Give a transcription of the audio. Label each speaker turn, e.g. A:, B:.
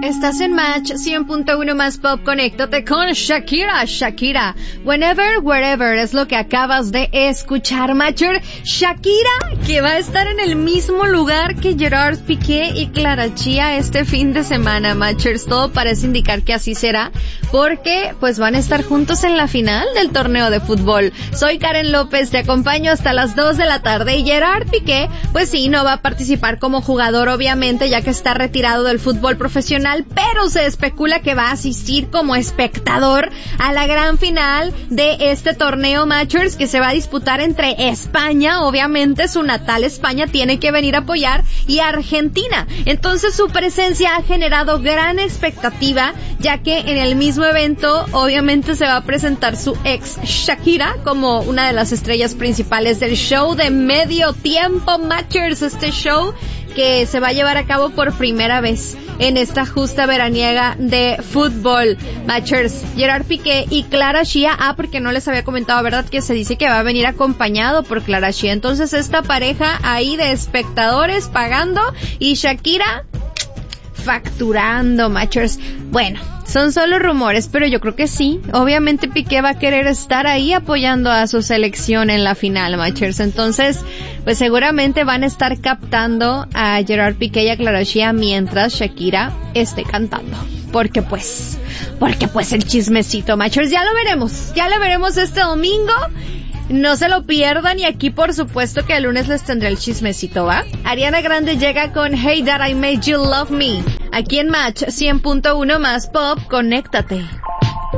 A: Estás en Match 100.1 más Pop. Conéctate con Shakira. Shakira, Whenever, Wherever es lo que acabas de escuchar, Matcher. Shakira, que va a estar en el mismo lugar que Gerard Piqué y Clara Chía este fin de semana, Matchers. Todo parece indicar que así será, porque pues van a estar juntos en la final del torneo de fútbol. Soy Karen López, te acompaño hasta las 2 de la tarde. Y Gerard Piqué, pues sí, no va a participar como jugador, obviamente, ya que está retirado del fútbol profesional, pero se especula que va a asistir como espectador a la gran final de este torneo, Matchers, que se va a disputar entre España, obviamente su natal España tiene que venir a apoyar, y Argentina. Entonces su presencia ha generado gran expectativa, ya que en el mismo evento obviamente se va a presentar su ex Shakira como una de las estrellas principales del show de medio tiempo, Matchers, este show que se va a llevar a cabo por primera vez en esta justa veraniega de fútbol, Matchers. Gerard Piqué y Clara Chía, porque no les había comentado, ¿verdad? Que se dice que va a venir acompañado por Clara Chía. Entonces esta pareja ahí de espectadores pagando y Shakira facturando, Matchers. Bueno, son solo rumores, pero yo creo que sí. Obviamente Piqué va a querer estar ahí apoyando a su selección en la final, Matchers. Entonces, pues seguramente van a estar captando a Gerard Piqué y a Clara Chía mientras Shakira esté cantando. Porque pues el chismecito, Matchers, ya lo veremos este domingo. No se lo pierdan, y aquí por supuesto que el lunes les tendré el chismecito, ¿va? Ariana Grande llega con Hey That I Made You Love Me, aquí en Match 100.1 más Pop. Conéctate.